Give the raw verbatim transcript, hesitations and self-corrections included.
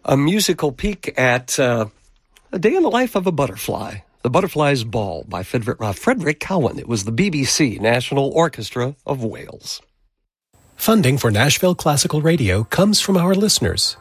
a musical peek at uh, a day in the life of a butterfly. The Butterfly's Ball by Frederick, uh, Frederick Cowan. It was the B B C National Orchestra of Wales. Funding for Nashville Classical Radio comes from our listeners